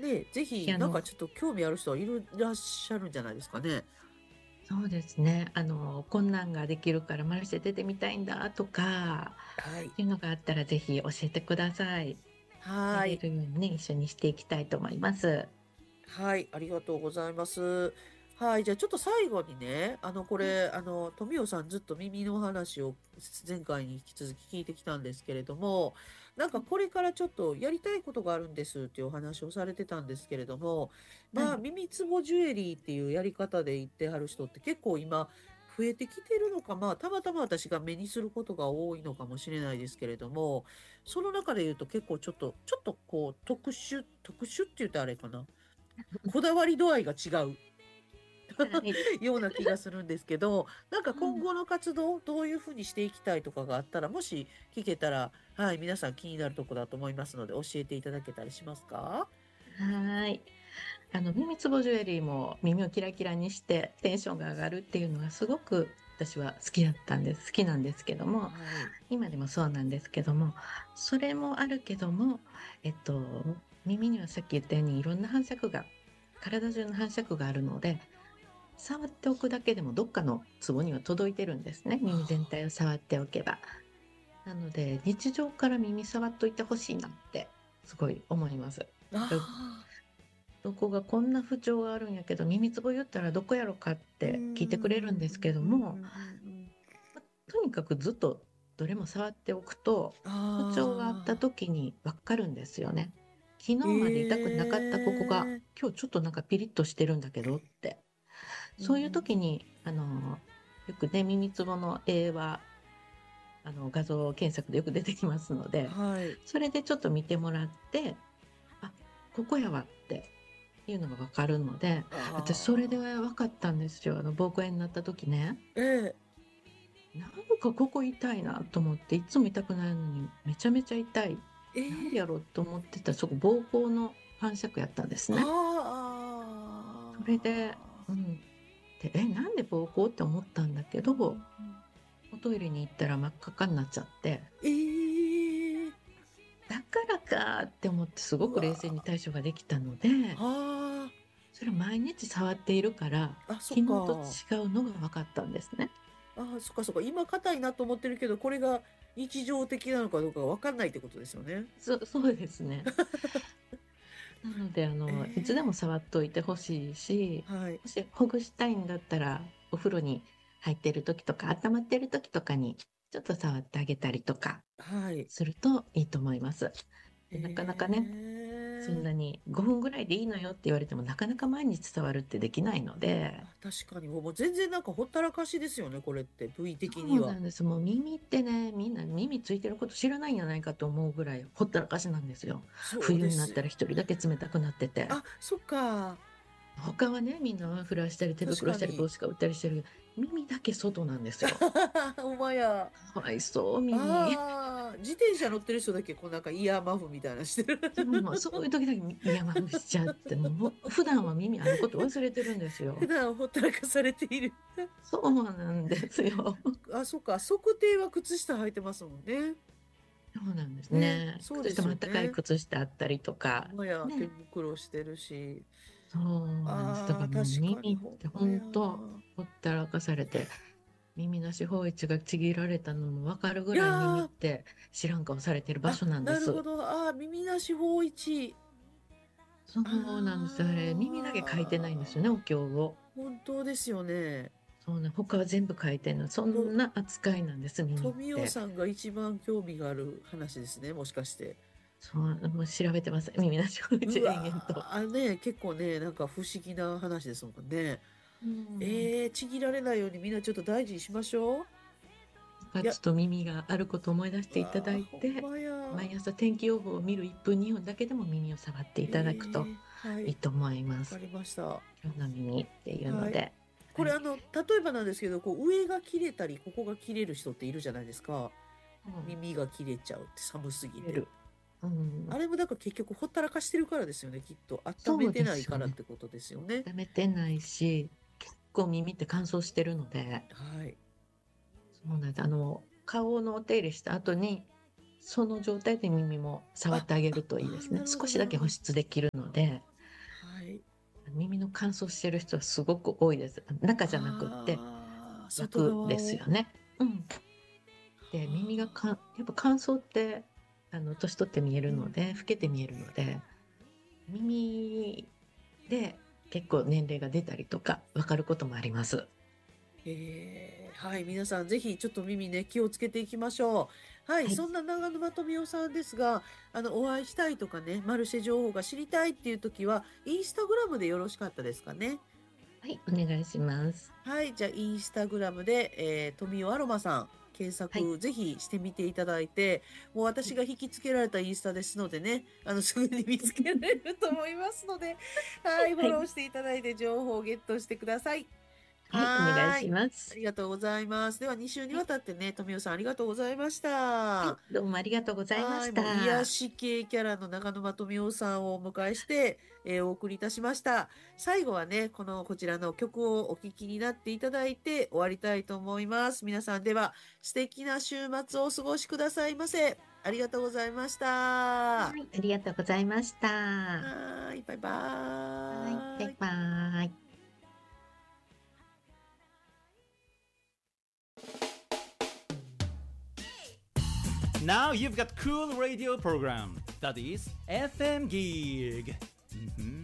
ね、ぜひ、なんかちょっと興味ある人いらっしゃるんじゃないですかね。 そうですね。こんなんができるからマルシェ出てみたいんだとか、 はい。 っていうのがあったらぜひ教えてください。出はい。 れるようにね、一緒にしていきたいと思います。 はい、ありがとうございます。はい、じゃあちょっと最後にね、こはい。 れ、富代さんずっと耳の話を前回に引き続き聞いてきたんですけれども、なんかこれからちょっとやりたいことがあるんですっていうお話をされてたんですけれども、まあ、 はい。 耳つぼジュエリーっていうやり方で言ってはる人って結構今増えてきてるのか、まあ、たまたま私が目にすることが多いのかもしれないですけれども、その中で言うと結構ちょっとこう特殊って言ったらあれかな。こだわり度合いが違うはい。 ような気がするんですけど、なんかうん。 今後の活動、どういうふうにしていきたいとかがあったら、もし聞けたら、はい、皆さん気になるところだと思いますので、教えていただけたりしますか？ はい。耳つぼジュエリーも耳をキラキラにしてテンションが上がるっていうのがすごく私は好きなんですけども、 はい。 今でもそうなんですけども、それもあるけども、耳にはさっき言ったようにいろんな反射区が、体中の反射区があるので、触っておくだけでもどっかのツボには届いてるんですね。耳全体を触っておけば。なので、日常から耳触っといてほしいなってすごい思います。なんかああ、 どこがこんな不調があるんやけど、耳つぼ言ったらどこやろかっうて聞いてくれるんですけども、 ん。 とにかくずっとどれも触っておくと、不調があったああ、 時にわかるんですよね。昨日まで痛くなかったここが、 ええ今日ちょっとなんかピリッとしてるんだけどって。そういう時に、よくね、耳つぼの絵は、画像検索でよく出てきますので、 はい。 それでちょっと見てもらって、あ、ここやわっていうのがわかるので、私それでああ、 分かったんですよ。膀胱炎になった時ね。 ええ、 なんかここ痛いなと思って、いつも痛くないのにめちゃめちゃ痛い。 えなんでやろえ、 うと思ってたら、そこ膀胱の反射区やったんですね。それで、うん。で、なんで膀胱って思ったんだけど、おトイレに行ったら真っ赤っかになっちゃって、 ええ、 だからかって思ってすごうく冷静にわ、 対処ができたので、 はそれを毎日触っているから、 あ。あ、そっ昨日とか。 違うのが分かったんですね。 あ、そっかそっか。今硬いなと思ってるけど、これが日常的なのかどうかがわかんないってことですよね。 そうですね。なので、いつでもええ、 触っといてほしいし、 はい。 もしほぐしたいんだったら、お風呂に入ってる時とか、温まってる時とかに、ちょっと触ってあげたりとか、 はい。 するといいと思います。でなかなかね、そんええ、 なに5分ぐらいでいいのよって言われても、なかなか毎日触るってできないので、 あ、確かに、もう全然なんかほったらかしですよね、これって、部位そ的には。 うなんです。もう耳ってね、みんな耳ついてること知らないんじゃないかと思うぐらいほったらかしなんですよ。 そう冬ですよになったら一人だけね。 冷たくなってて。 あ、そっか。 他はね、みんなマフラーしたり手袋したり帽確かに。 子かぶったりしてるけど、耳だけ外なんですよ。 お前や。 かわいそう、耳。 ああ、自転車乗ってる人だけ、こうなんかイヤーマフみたいなしてる。 もうそういう時だけイヤマフしちゃって、もう普段は耳あること忘れてるんです普よ。 段ほったらかされている。 そうなんですよ。 あ、そっか。測定は靴下履いてますもんね。 そうなんですね、 ね。 そうです靴下もあったかいよね。 靴下あったりとか、 ほんまや、手ね。 袋してるし。 そうなんです。だかああ、 らもう確かに耳ってほんまや。 本当ほったらかされて、耳なし芳一がちぎられたのもわかるぐいやらい耳っー、 て知らん顔されてる場あ、 所なんです。 なるほど。ああ、耳なし法一。 そうなんです。あれ、耳だけ書いてないんですよね、おああ、 経を。 本当ですよね。 そうね、他は全部書いてるの。そと、 んな扱いなんです、耳っ富代て。 さんが一番興味がある話ですね、もしかして。 そう、もう調べてます。耳なし芳一う延々と。 わー、ね、結構ね、なんか不思議な話ですもんね。 うん。 ちぎられないようにみんなちょっと大事にしましょう。いや、 ちょっと耳があることを思い出しうわー、 ていただいほんて、 まや。 毎朝天気予報を見る1分2分だけでも耳を触っていただくとはい、 いいと思います。 わかりました。 今日の耳っていうのはい。 で。 これはい。 例えばなんですけど、こう上が切れたり、ここが切れる人っているじゃないですか。 うん。 耳が切れちゃうって寒すぎて。 入れる。うん。 あれもだから結局ほったらかしてるからですよね、きっと。温そうめてないですよね。 からってことですよね。 温めてないし、結構耳って乾燥してるので、 はい。 そうなんです。顔のお手入れした後に、その状態で耳も触っあ、 てあげるといいですね。 なるほど、 少しだけ保なるほど。 湿できるので、 耳の乾燥してる人はすごく多いです。中じゃなくって外枠で側を。 すよね。うん。で、やっぱ乾燥って、年取って見えるので、老けて見えるので、耳で結構年齢が出たりとか、わかることもあります。 はい、皆さんぜひちょっと耳ね、気をつけていきましょう。はい、 はい。 そんな長沼富美さんですが、お会いしたいとかね、マルシェ情報が知りたいっていう時は、インスタグラムでよろしかったですかね。 はい、お願いします。 はい、じゃあインスタグラムで、富美アロマさん、検はい。 索ぜひしてみていただいて、もうはい。 私が引きつけられたインスタですのでね、すぐに見つけられると思いますので、はい、フォはい。 ローしていただいて情報をゲットしてください。 はい、お願いはーい。 します。 ありがとうございます。では、2週にはい。 わたってね、富代さんありがとうございましはい、 た。 どうもありがとうございまはい。 しもう癒た。 し系キャラの長沼富代さんをお迎えして、お送りいたしました。最後はね、こちらの曲をお聴きになっていただいて終わりたいと思います。皆さんでは素敵な週末をお過ごしくださいませ。ありがとうございました。ははい、ありがとうございました。はーい。バイい、バイバーイ。 バイ。 Now you've got cool radio program that is FM Gig. Mhm.